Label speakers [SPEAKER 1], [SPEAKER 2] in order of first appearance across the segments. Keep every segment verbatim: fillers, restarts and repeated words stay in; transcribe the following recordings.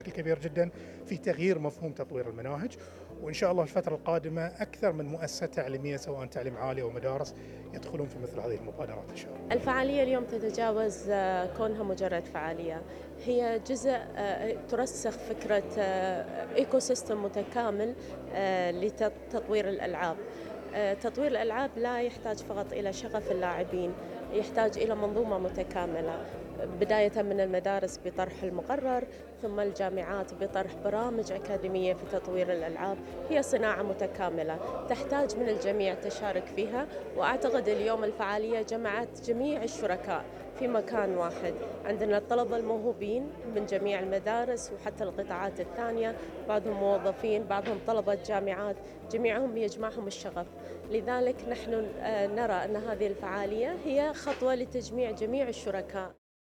[SPEAKER 1] كبير جدا في تغيير مفهوم تطوير المناهج، وإن شاء الله الفترة القادمة أكثر من مؤسسة تعليمية سواء تعليم عالي أو مدارس يدخلون في مثل هذه المبادرات إن شاء الله.
[SPEAKER 2] الفعالية اليوم تتجاوز آه، كونها مجرد فعالية، هي جزء آه، ترسخ فكرة آه، إيكو سيستم متكامل آه، لتطوير الألعاب. آه، تطوير الألعاب لا يحتاج فقط إلى شغف اللاعبين، يحتاج إلى منظومة متكاملة، بداية من المدارس بطرح المقرر، ثم الجامعات بطرح برامج أكاديمية في تطوير الألعاب. هي صناعة متكاملة تحتاج من الجميع التشارك فيها، وأعتقد اليوم الفعالية جمعت جميع الشركاء في مكان واحد. عندنا الطلبة الموهوبين من جميع المدارس وحتى القطاعات الثانية، بعضهم موظفين، بعضهم طلبة جامعات، جميعهم يجمعهم الشغف. لذلك نحن آه، نرى أن هذه الفعالية هي خطوة لتجميع جميع الشركاء.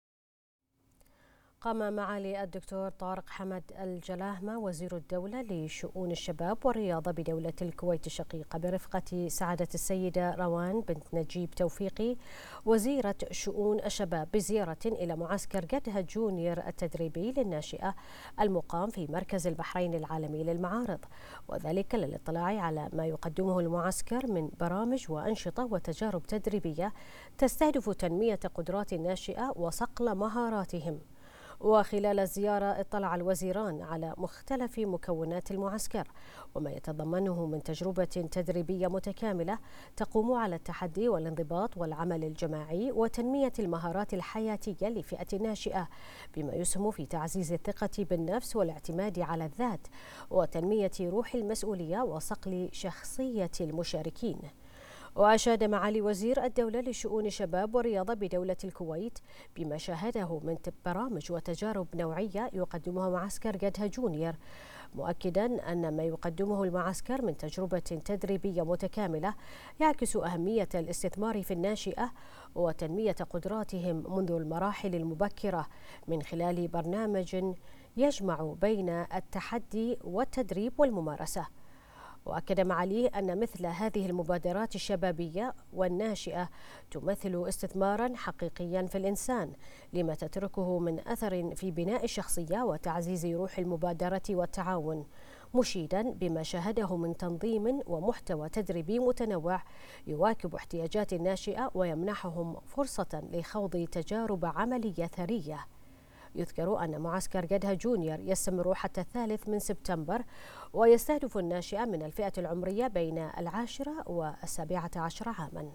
[SPEAKER 3] قام معالي الدكتور طارق حمد الجلاهمة وزير الدولة لشؤون الشباب والرياضة بدولة الكويت الشقيقة برفقة سعادة السيدة روان بنت نجيب توفيقي وزيرة شؤون الشباب بزيارة إلى معسكر قدها جونيور التدريبي للناشئة المقام في مركز البحرين العالمي للمعارض، وذلك للاطلاع على ما يقدمه المعسكر من برامج وأنشطة وتجارب تدريبية تستهدف تنمية قدرات الناشئة وصقل مهاراتهم. وخلال الزيارة اطلع الوزيران على مختلف مكونات المعسكر وما يتضمنه من تجربة تدريبية متكاملة تقوم على التحدي والانضباط والعمل الجماعي وتنمية المهارات الحياتية لفئة الناشئة، بما يسهم في تعزيز الثقة بالنفس والاعتماد على الذات وتنمية روح المسؤولية وصقل شخصية المشاركين. وأشاد معالي وزير الدولة لشؤون الشباب والرياضة بدولة الكويت بما شاهده من برامج وتجارب نوعية يقدمها معسكر قدها جونيور، مؤكدا أن ما يقدمه المعسكر من تجربة تدريبية متكاملة يعكس أهمية الاستثمار في الناشئة وتنمية قدراتهم منذ المراحل المبكرة من خلال برنامج يجمع بين التحدي والتدريب والممارسة. وأكد معاليه أن مثل هذه المبادرات الشبابية والناشئة تمثل استثمارا حقيقيا في الإنسان لما تتركه من أثر في بناء الشخصية وتعزيز روح المبادرة والتعاون، مشيدا بما شاهده من تنظيم ومحتوى تدريبي متنوع يواكب احتياجات الناشئة ويمنحهم فرصة لخوض تجارب عملية ثرية. يذكر أن معسكر قدها جونيور يستمر حتى الثالث من سبتمبر ويستهدف الناشئة من الفئة العمرية بين العاشرة والسابعة عشر عاما.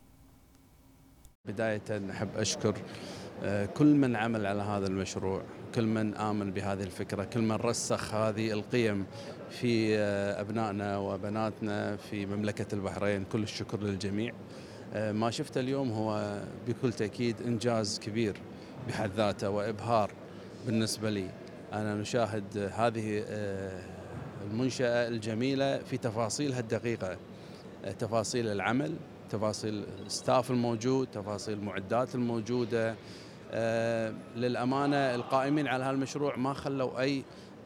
[SPEAKER 4] بداية أحب أشكر كل من عمل على هذا المشروع، كل من آمن بهذه الفكرة، كل من رسخ هذه القيم في أبنائنا وبناتنا في مملكة البحرين. كل الشكر للجميع. ما شفته اليوم هو بكل تأكيد إنجاز كبير بحد ذاته وإبهار بالنسبة لي. أنا نشاهد هذه المنشأة الجميلة في تفاصيلها الدقيقة، تفاصيل العمل، تفاصيل الستاف الموجود، تفاصيل المعدات الموجودة. للأمانة القائمين على هذا المشروع ما خلوا أي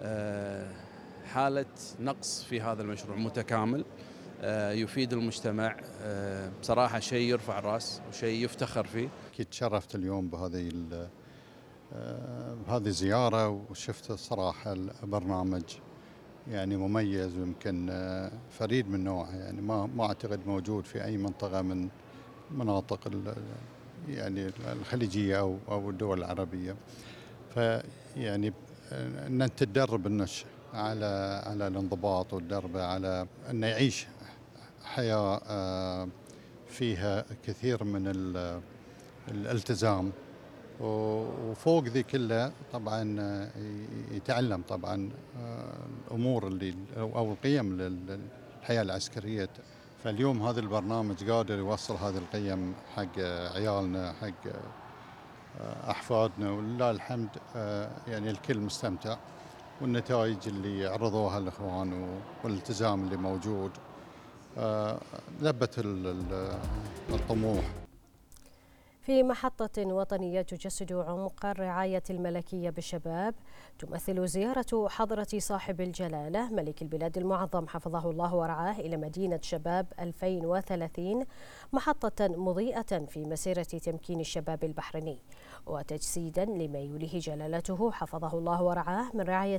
[SPEAKER 4] حالة نقص في هذا المشروع، متكامل يفيد المجتمع. بصراحة شيء يرفع الرأس وشيء يفتخر فيه.
[SPEAKER 5] أكيد تشرفت اليوم بهذه بهذه الزيارة وشفت الصراحة البرنامج يعني مميز ويمكن فريد من نوعه، يعني ما ما أعتقد موجود في أي منطقة من مناطق يعني الخليجية أو أو الدول العربية. فيعني أن تدرب النشء على على الانضباط والدرب على أن يعيش حياة فيها كثير من الالتزام، وفوق ذي كلها طبعا يتعلم طبعا الأمور اللي أو القيم للحياة العسكرية. فاليوم هذا البرنامج قادر يوصل هذه القيم حق عيالنا، حق أحفادنا، ولله الحمد يعني الكل مستمتع، والنتائج اللي عرضوها الإخوان والالتزام اللي موجود لبت الطموح.
[SPEAKER 3] في محطة وطنية تجسد عمق الرعاية الملكية بالشباب، تمثل زيارة حضرة صاحب الجلالة ملك البلاد المعظم حفظه الله ورعاه إلى مدينة شباب ألفين وثلاثين محطة مضيئة في مسيرة تمكين الشباب البحريني، وتجسيدا لما يوليه جلالته حفظه الله ورعاه من رعاية